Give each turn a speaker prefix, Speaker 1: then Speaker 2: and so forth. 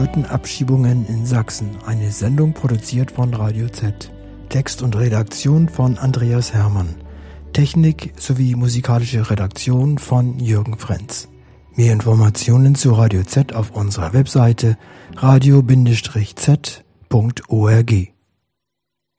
Speaker 1: erneuten Abschiebungen in Sachsen. Eine Sendung produziert von Radio Z. Text und Redaktion von Andreas Hermann. Technik sowie musikalische Redaktion von Jürgen Frenz. Mehr Informationen zu Radio Z auf unserer Webseite radio-z.org.